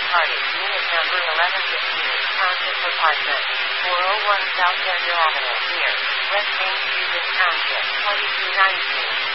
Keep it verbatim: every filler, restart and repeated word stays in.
Party, Unit Number eleven fifteen, Township Apartment, four oh one South Denver Avenue, near West Main Street, Township, twenty-two nineteen.